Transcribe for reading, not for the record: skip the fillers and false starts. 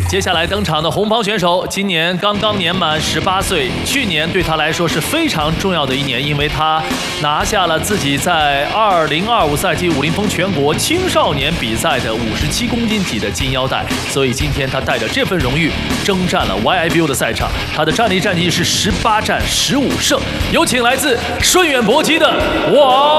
接下来登场的红袍选手，今年刚刚年满18岁，去年对他来说是非常重要的一年，因为他拿下了自己在2025赛季武林风全国青少年比赛的57公斤级的金腰带，所以今天他带着这份荣誉征战了 YIBO 的赛场，他的战绩是18战15胜。有请来自顺远搏击的王。